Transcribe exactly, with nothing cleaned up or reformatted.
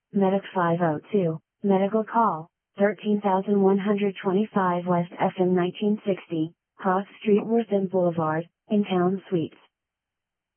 Medic five oh two, medical call, thirteen thousand one hundred twenty-five West F M nineteen sixty, Cross Street Wortham Boulevard, in Town Suites.